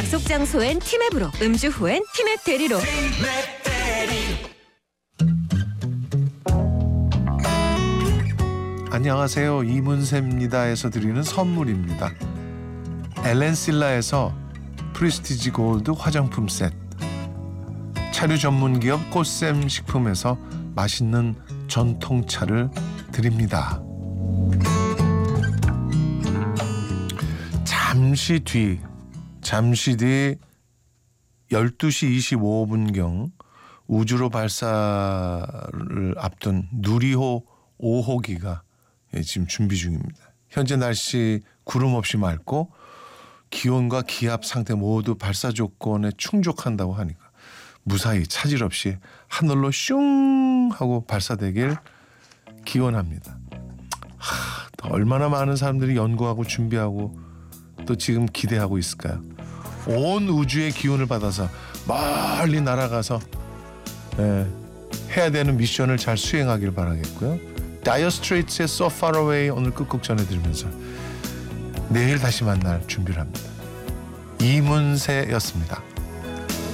약속 장소엔 티맵으로, 음주 후엔 티맵 대리로. 안녕하세요. 이문세입니다에서 드리는 선물입니다. 엘렌실라에서 프리스티지 골드 화장품 세트, 차류 전문기업 꽃샘 식품에서 맛있는 전통차를 드립니다. 잠시 뒤 12시 25분경 우주로 발사를 앞둔 누리호 5호기가 지금 준비 중입니다. 현재 날씨 구름 없이 맑고 기온과 기압 상태 모두 발사 조건에 충족한다고 하니까 무사히 차질 없이 하늘로 슝 하고 발사되길 기원합니다. 또 얼마나 많은 사람들이 연구하고 준비하고 또 지금 기대하고 있을까요? 온 우주의 기운을 받아서 멀리 날아가서 해야 되는 미션을 잘 수행하길 바라겠고요. 다이어 스트레이트의 So Far Away 오늘 끝곡 전해드리면서 내일 다시 만날 준비를 합니다. 이문세였습니다.